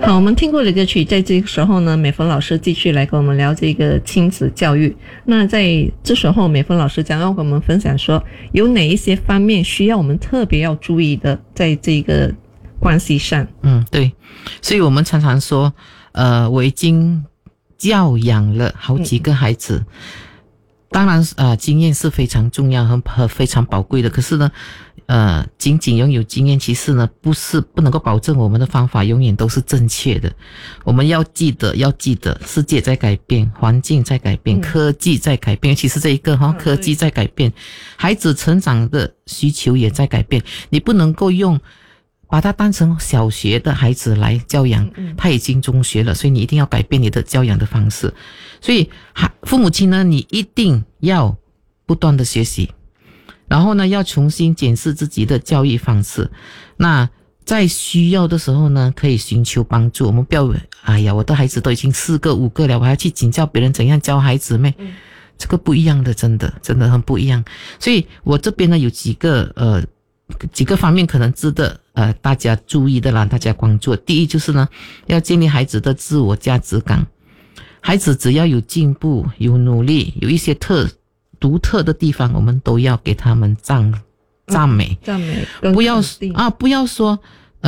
好，我们听过的歌曲，在这个时候呢，美芬老师继续来跟我们聊这个亲子教育。那在这时候，美芬老师将要跟我们分享说，有哪一些方面需要我们特别要注意的，在这个关系上。 对，所以我们常常说，我已经教养了好几个孩子。当然经验是非常重要和非常宝贵的，可是呢仅仅拥有经验，其实呢不能够保证我们的方法永远都是正确的。我们要记得世界在改变，环境在改变，科技在改变，尤其是这一个科技在改变，孩子成长的需求也在改变。你不能够把他当成小学的孩子来教养，他已经中学了，所以你一定要改变你的教养的方式。所以父母亲呢，你一定要不断的学习，然后呢要重新检视自己的教育方式。那在需要的时候呢，可以寻求帮助。我们不要我的孩子都已经4个5个了，我还要去请教别人怎样教孩子咩？这个不一样的，真的很不一样。所以我这边呢有几个方面可能值得大家注意的啦，大家关注。第一就是呢，要建立孩子的自我价值感。孩子只要有进步，有努力，有一些独特的地方，我们都要给他们赞美，不要说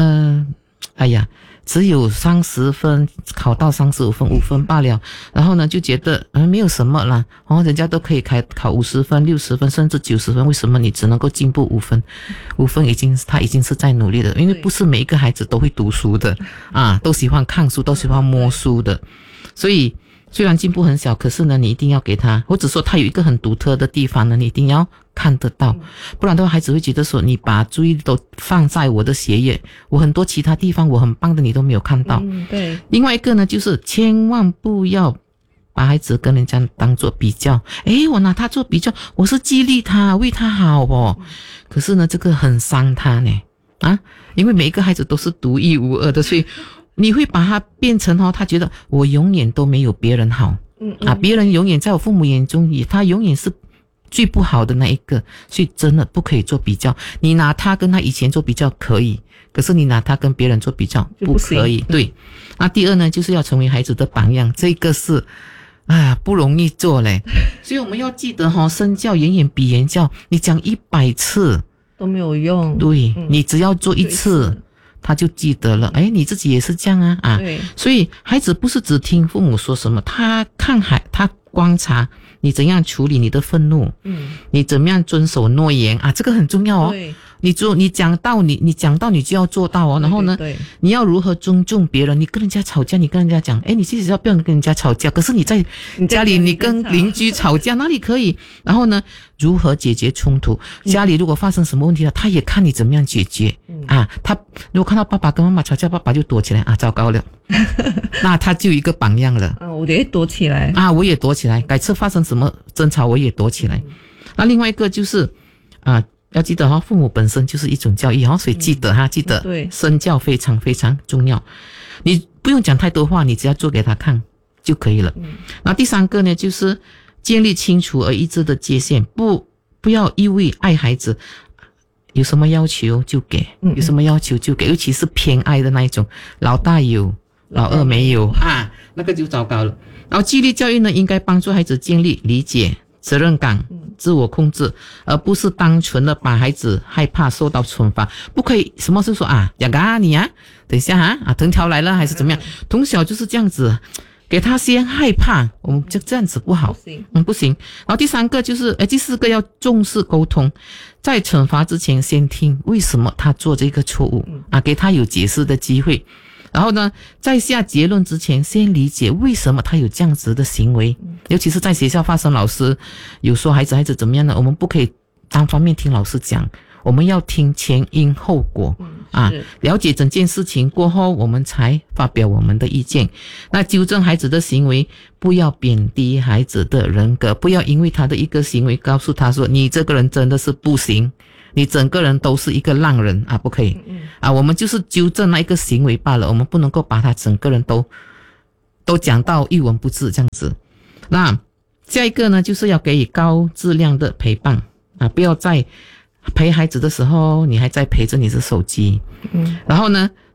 只有30分，考到35分5分罢了，然后呢就觉得没有什么啦，人家都可以考50分60分甚至90分，为什么你只能够进步5分？5分他已经是在努力的，因为不是每一个孩子都会读书的都喜欢看书，都喜欢摸书的。所以虽然进步很小，可是呢你一定要给他，或者说他有一个很独特的地方呢，你一定要看得到，不然的话孩子会觉得说你把注意力都放在我的学业，我很多其他地方我很棒的你都没有看到。 对。 另外一个呢，就是千万不要把孩子跟人家当作比较，我拿他做比较，我是激励他为他好可是呢这个很伤他呢因为每一个孩子都是独一无二的，所以你会把他变成他觉得我永远都没有别人好别人永远在我父母眼中他永远是最不好的那一个，所以真的不可以做比较。你拿他跟他以前做比较可以，可是你拿他跟别人做比较不可以。对。那第二呢，就是要成为孩子的榜样，这个是不容易做嘞。所以我们要记得身教远远比言教，你讲100次都没有用。 对，你只要做1次他就记得了。你自己也是这样对。 所以孩子不是只听父母说什么，他观察你怎样处理你的愤怒，你怎么样遵守诺言这个很重要对。 你讲到你就要做到然后呢你要如何尊重别人。你跟人家吵架，你跟人家讲你其实要不要跟人家吵架，可是你在家里你跟邻居吵架哪里可以？然后呢如何解决冲突，家里如果发生什么问题了，他也看你怎么样解决他如果看到爸爸跟妈妈吵架，爸爸就躲起来糟糕了那他就一个榜样了我也躲起来我也躲起来，改次发生什么争吵我也躲起来那另外一个就是要记得父母本身就是一种教育所以记得身教非常非常重要。你不用讲太多话，你只要做给他看就可以了那第三个呢，就是建立清楚而一致的界限，不要因为爱孩子有什么要求就给，有什么要求就给，尤其是偏爱的那一种，老大有老二没有那个就糟糕了。然后纪律教育呢，应该帮助孩子建立理解、责任感、自我控制，而不是单纯的把孩子害怕受到惩罚。不可以什么是说雅嘎你等一下藤条来了还是怎么样，从小就是这样子给他先害怕，我们就这样子不好，不行。然后第4个要重视沟通，在惩罚之前先听为什么他做这个错误给他有解释的机会。然后呢，在下结论之前先理解为什么他有这样子的行为，尤其是在学校发生，老师有说孩子怎么样呢，我们不可以单方面听老师讲，我们要听前因后果了解整件事情过后，我们才发表我们的意见。那纠正孩子的行为，不要贬低孩子的人格，不要因为他的一个行为告诉他说你这个人真的是不行，你整个人都是一个烂人不可以我们就是纠正那一个行为罢了，我们不能够把他整个人都讲到一文不值这样子。那下一个呢，就是要给予高质量的陪伴不要在陪孩子的时候你还在陪着你的手机然后呢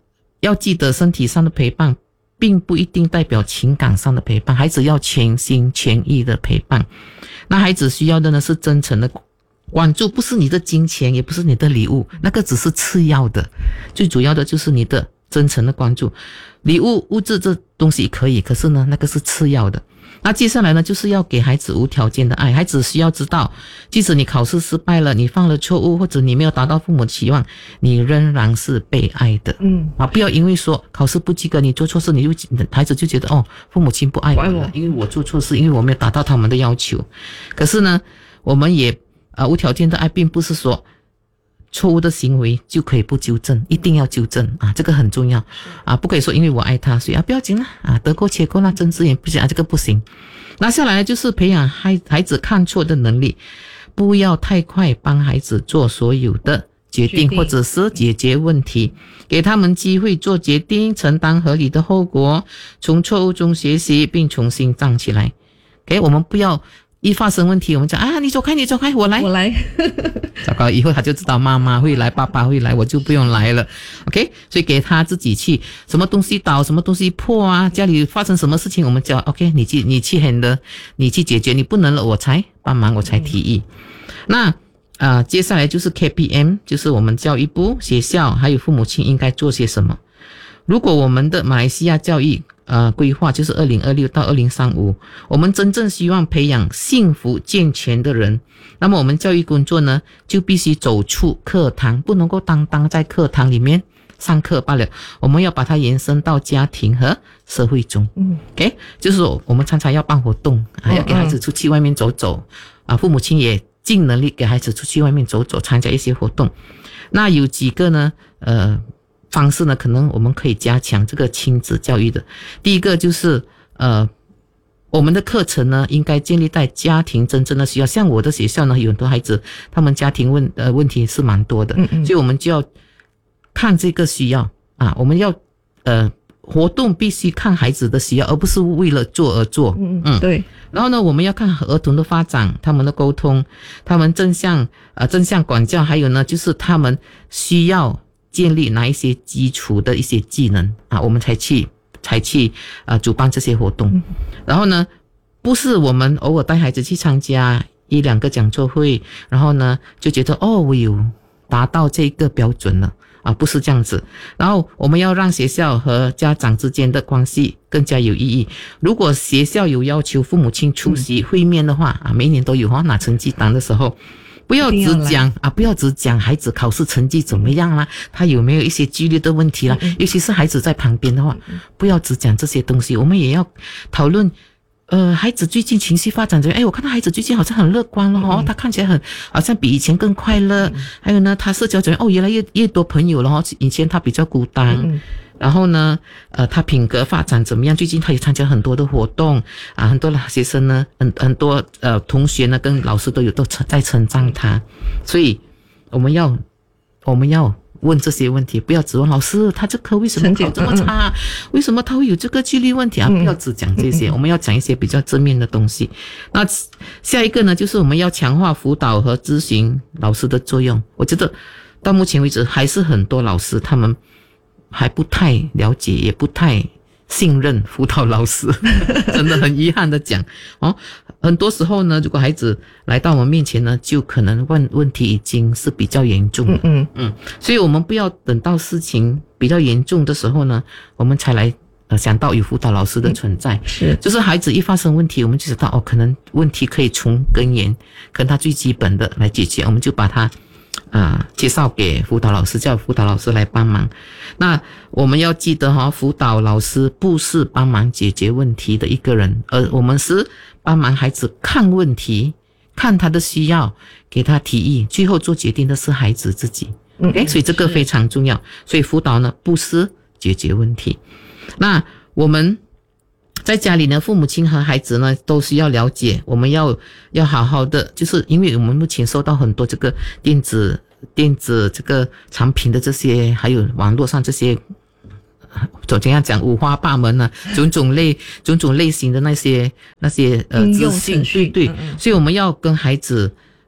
要记得身体上的陪伴并不一定代表情感上的陪伴，孩子要全心全意的陪伴。那孩子需要的呢是真诚的关注，不是你的金钱，也不是你的礼物，那个只是次要的，最主要的就是你的真诚的关注。礼物物质这东西可以，可是呢那个是次要的。那接下来呢，就是要给孩子无条件的爱。孩子需要知道，即使你考试失败了，你犯了错误，或者你没有达到父母期望，你仍然是被爱的。不要因为说考试不及格，你做错事，孩子就觉得父母亲不爱我了，因为我做错事，因为我没有达到他们的要求。可是呢，我们也无条件的爱，并不是说错误的行为就可以不纠正，一定要纠正这个很重要不可以说因为我爱他，所以不要紧啦得过且过啦，睁只眼不行这个不行。那下来呢，就是培养孩子看错的能力，不要太快帮孩子做所有的决定或者是解决问题，给他们机会做决定，承担合理的后果，从错误中学习并重新站起来。我们不要一发生问题我们讲你走开我来糟糕，以后他就知道妈妈会来爸爸会来，我就不用来了。 OK， 所以给他自己去，什么东西倒什么东西破家里发生什么事情我们叫 OK， 你去 handle， 你去解决，你不能了我才帮忙，我才提议。那接下来就是 KPM， 就是我们教育部、学校还有父母亲应该做些什么。如果我们的马来西亚教育规划就是2026到2035，我们真正希望培养幸福健全的人，那么我们教育工作呢就必须走出课堂，不能够单在课堂里面上课罢了，我们要把它延伸到家庭和社会中。OK， 就是说我们常常要办活动要给孩子出去外面走走父母亲也尽能力给孩子出去外面走走，参加一些活动。那有几个呢方式呢，可能我们可以加强这个亲子教育的。第一个就是我们的课程呢应该建立在家庭真正的需要。像我的学校呢，有很多孩子他们家庭问题是蛮多的，所以我们就要看这个需要我们要活动必须看孩子的需要，而不是为了做而做。 对。 然后呢，我们要看儿童的发展，他们的沟通，他们正向管教，还有呢就是他们需要建立哪一些基础的一些技能我们才去主办这些活动。然后呢，不是我们偶尔带孩子去参加1-2个讲座会，然后呢就觉得我有达到这个标准了不是这样子。然后我们要让学校和家长之间的关系更加有意义。如果学校有要求父母亲出席会面的话每一年都有拿成绩单的时候，不要只讲孩子考试成绩怎么样啦，他有没有一些纪律的问题啦，尤其是孩子在旁边的话，不要只讲这些东西，我们也要讨论孩子最近情绪发展怎么样？我看到孩子最近好像很乐观了他看起来好像比以前更快乐。还有呢，他社交怎么样？越来越多朋友了以前他比较孤单。然后呢他品格发展怎么样？最近他也参加很多的活动很多学生呢很多同学呢跟老师都在称赞他。所以我们要问这些问题，不要指问老师他这科为什么考这么差为什么他会有这个纪律问题不要只讲这些我们要讲一些比较正面的东西。那下一个呢，就是我们要强化辅导和咨询老师的作用。我觉得到目前为止还是很多老师他们还不太了解，也不太信任辅导老师真的很遗憾的讲很多时候呢，如果孩子来到我们面前呢，就可能问题已经是比较严重了。所以我们不要等到事情比较严重的时候呢，我们才来想到有辅导老师的存在。就是孩子一发生问题，我们就知道可能问题可以从根源跟他最基本的来解决，我们就把他介绍给辅导老师，叫辅导老师来帮忙。那我们要记得辅导老师不是帮忙解决问题的一个人，而我们是帮忙孩子看问题，看他的需要，给他提议，最后做决定的是孩子自己。所以这个非常重要。所以辅导呢不是解决问题。那我们在家里呢，父母亲和孩子呢都需要了解，我们要好好的，就是因为我们目前收到很多这个电子这个产品的这些，还有网络上这些怎样讲五花八门种种类型的那些资讯，对，所以我们要跟孩子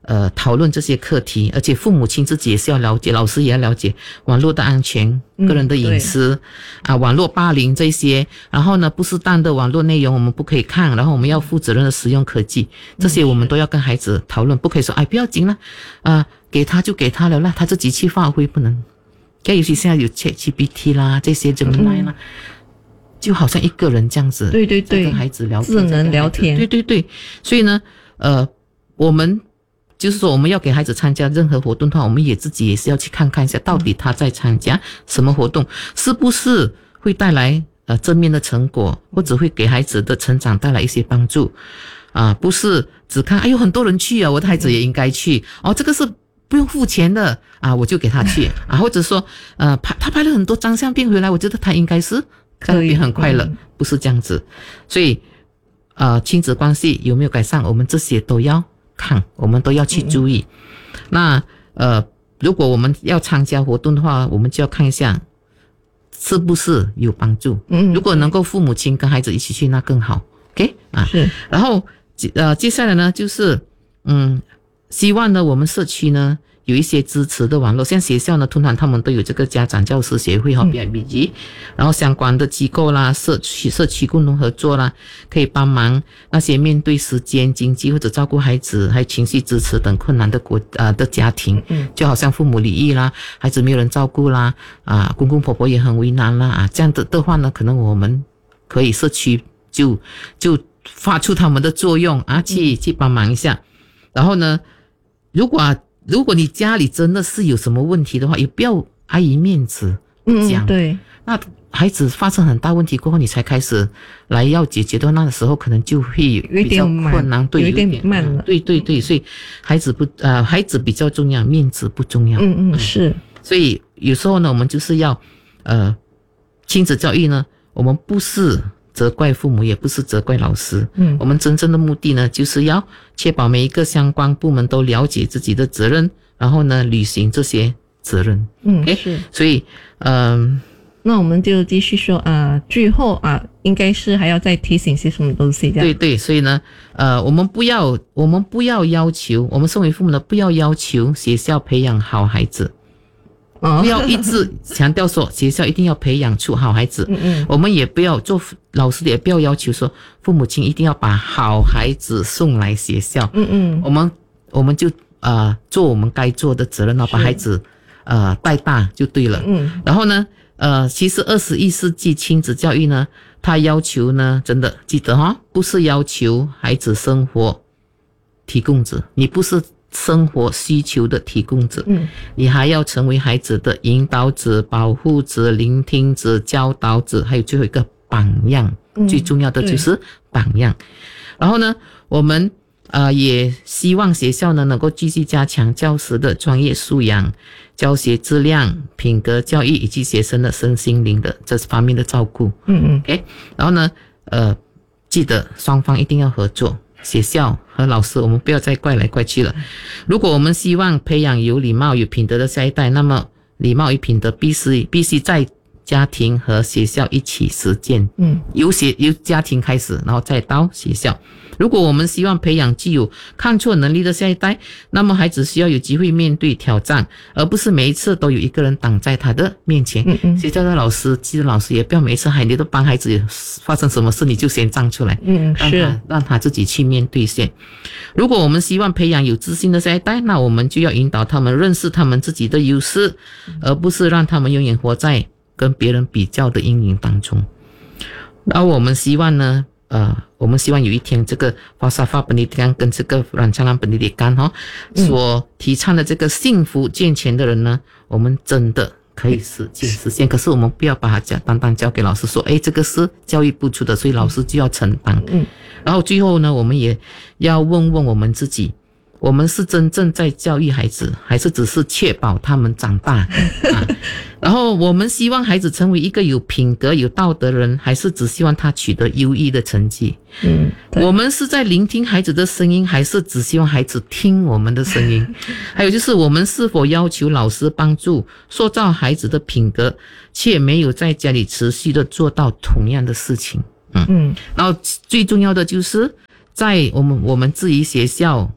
讨论这些课题，而且父母亲自己也是要了解，老师也要了解网络的安全、个人的隐私网络霸凌这些，然后呢不适当的网络内容我们不可以看，然后我们要负责任的使用科技，这些我们都要跟孩子讨论，不可以说不要紧了给他就给他了啦，他自己去发挥，不能。尤其现在有 ChatGPT 啦，这些Gemini啦，就好像一个人这样子， 对， 跟孩子聊天， 智能聊天， 对，所以呢，我们就是说，我们要给孩子参加任何活动的话，我们自己也是要去看看一下，到底他在参加什么活动，是不是会带来正面的成果，或者会给孩子的成长带来一些帮助不是只看有很多人去我的孩子也应该去这个是不用付钱的我就给他去或者说他拍了很多张相片回来，我觉得他应该是可以很快乐，不是这样子。所以亲子关系有没有改善，我们这些都要看，我们都要去注意。那如果我们要参加活动的话，我们就要看一下是不是有帮助。如果能够父母亲跟孩子一起去，那更好。OK 是。 然后接下来呢，就是希望呢我们社区呢有一些支持的网络，像学校呢通常他们都有这个家长教师协会BIBG，然后相关的机构啦、社区共同合作啦，可以帮忙那些面对时间、经济或者照顾孩子还有情绪支持等困难的的家庭，就好像父母离异啦，孩子没有人照顾啦公公婆婆也很为难啦这样的话呢，可能我们可以社区就发出他们的作用去帮忙一下。然后呢，如果你家里真的是有什么问题的话，也不要碍于面子不讲。 对。 那孩子发生很大问题过后，你才开始来要解决的，那个时候可能就会比较困难， 有一点慢了。 对，所以孩子比较重要，面子不重要。 是。 所以有时候呢，我们就是要亲子教育呢，我们不是责怪父母，也不是责怪老师。我们真正的目的呢，就是要确保每一个相关部门都了解自己的责任，然后呢，履行这些责任。 是。 所以那我们就继续说最后应该是还要再提醒些什么东西这样。 对，所以呢我们不要要求，我们身为父母呢，不要要求学校培养好孩子。不要一直强调说学校一定要培养出好孩子。我们也不要做老师的，也不要要求说父母亲一定要把好孩子送来学校。我们就做我们该做的责任把孩子带大就对了。然后呢其实21世纪亲子教育呢，它要求呢，真的记得不是要求孩子生活提供者，你不是生活需求的提供者，你还要成为孩子的引导者、保护者、聆听者、教导者，还有最后一个榜样。最重要的就是榜样。然后呢，我们也希望学校呢能够继续加强教师的专业素养、教学质量、品格教育以及学生的身心灵的这方面的照顾。OK， 然后呢记得双方一定要合作。学校和老师，我们不要再怪来怪去了。如果我们希望培养有礼貌、有品德的下一代，那么礼貌与品德必须在家庭和学校一起实践。由家庭开始，然后再到学校。如果我们希望培养具有抗挫能力的下一代，那么孩子需要有机会面对挑战，而不是每一次都有一个人挡在他的面前。学校的老师、技能老师也不要每一次你都帮孩子发生什么事你就先站出来，让他自己去面对先。如果我们希望培养有自信的下一代，那我们就要引导他们认识他们自己的优势，而不是让他们永远活在跟别人比较的阴影当中。然后我们希望呢我们希望有一天这个Falsafah Pendidikan跟这个Rancangan Pendidikan所提倡的这个幸福健全的人呢，我们真的可以实现。可是我们不要把它单单交给老师说这个是教育部出的，所以老师就要承担。然后最后呢，我们也要问问我们自己，我们是真正在教育孩子，还是只是确保他们长大然后我们希望孩子成为一个有品格有道德的人，还是只希望他取得优异的成绩？我们是在聆听孩子的声音，还是只希望孩子听我们的声音？还有就是我们是否要求老师帮助塑造孩子的品格，却没有在家里持续的做到同样的事情？然后最重要的就是在我们质疑学校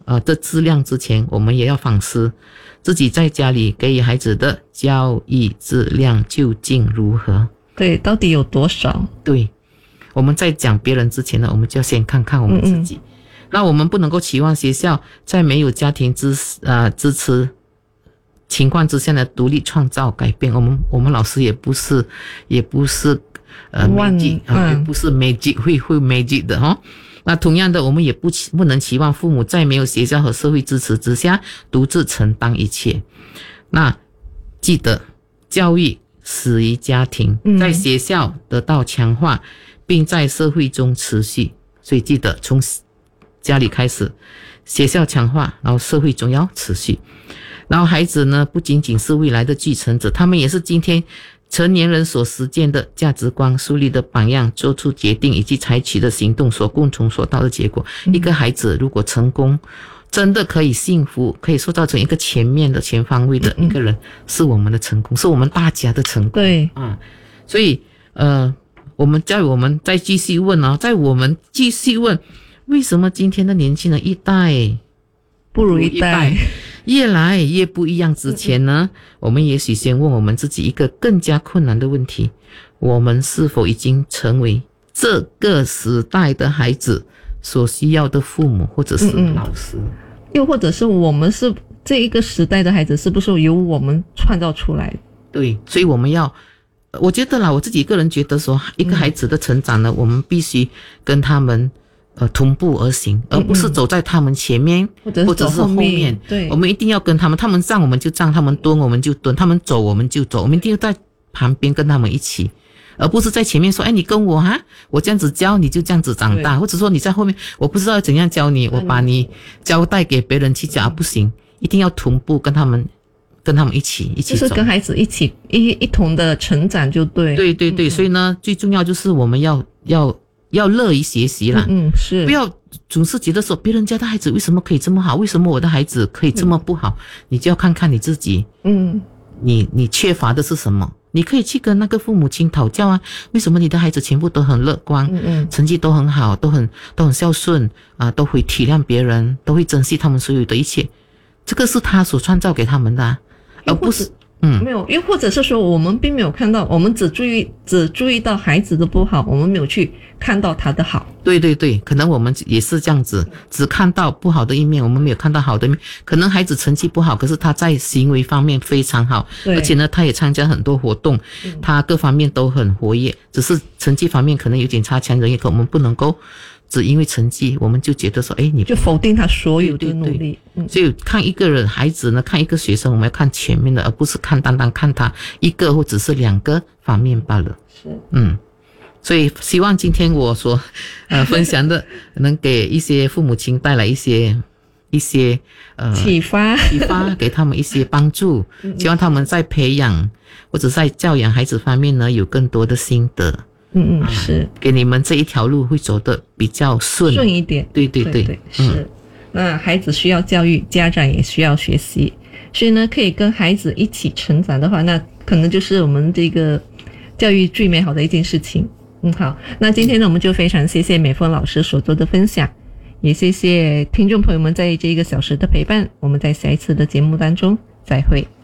的质量之前，我们也要反思自己在家里给予孩子的教育质量究竟如何。 对，到底有多少？ 对，我们在讲别人之前呢，我们就要先看看我们自己。那我们不能够期望学校在没有家庭支持情况之下呢，独立创造改变。我们老师也不是magic 也不是 magic 会 magic 的哈。那同样的，我们也不能期望父母在没有学校和社会支持之下独自承担一切。那记得，教育始于家庭，在学校得到强化，并在社会中持续。所以记得从家里开始，学校强化，然后社会中要持续。然后孩子呢，不仅仅是未来的继承者，他们也是今天成年人所实践的价值观、树立的榜样、做出决定以及采取的行动所共同所到的结果。一个孩子如果成功，真的可以幸福，可以塑造成一个全面的、全方位的一个人，是我们的成功，是我们大家的成功。 对， 所以我们再继续问为什么今天的年轻人一代不如一代？ 越来越不一样之前呢，我们也许先问我们自己一个更加困难的问题：我们是否已经成为这个时代的孩子所需要的父母或者是老师？ 又或者是我们是这一个时代的孩子，是不是由我们创造出来的？ 对，所以我们要，我觉得啦，我自己个人觉得说，一个孩子的成长呢，我们必须跟他们同步而行，而不是走在他们前面，或者是后面。对，我们一定要跟他们站我们就站，他们蹲我们就蹲，他们走我们就走，我们一定要在旁边跟他们一起，而不是在前面说，你跟我我这样子教你就这样子长大，或者说你在后面，我不知道怎样教你，我把你交代给别人去教，不行，一定要同步跟他们一起走， 就是跟孩子一起一同的成长就对。 对，所以呢，最重要就是我们要乐于学习啦， 是， 不要总是觉得说别人家的孩子为什么可以这么好，为什么我的孩子可以这么不好，你就要看看你自己，你缺乏的是什么，你可以去跟那个父母亲讨教啊，为什么你的孩子全部都很乐观，成绩都很好，都很孝顺都会体谅别人，都会珍惜他们所有的一切，这个是他所创造给他们的而不是没有，又或者是说我们并没有看到，我们只注意到孩子的不好，我们没有去看到他的好。对， 可能我们也是这样子，只看到不好的一面，我们没有看到好的一面。可能孩子成绩不好，可是他在行为方面非常好，而且呢，他也参加很多活动，他各方面都很活跃，只是成绩方面可能有点差强人意，可我们不能够只因为成绩我们就觉得说你就否定他所有的努力。 所以看一个人孩子呢，看一个学生，我们要看全面的，而不是单单看他一个或者是两个方面罢了。 是， 所以希望今天我所分享的能给一些父母亲带来一些启发给他们一些帮助，希望他们在培养或者在教养孩子方面呢有更多的心得。 是， 给你们这一条路会走得比较顺一点。 对， 是。那孩子需要教育，家长也需要学习，所以呢，可以跟孩子一起成长的话，那可能就是我们这个教育最美好的一件事情。好，那今天呢，我们就非常谢谢美凤老师所做的分享，也谢谢听众朋友们在这一个小时的陪伴，我们在下一次的节目当中再会。